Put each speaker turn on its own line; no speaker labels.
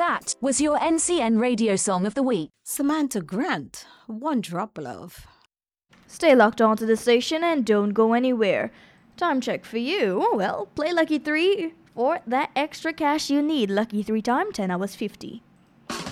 That was your NCN radio song of the week.
Samantha Grant, One Drop Love.
Stay locked onto the station and don't go anywhere. Time check for you. Well, play Lucky 3 for that extra cash you need. Lucky 3 time 10 hours 50.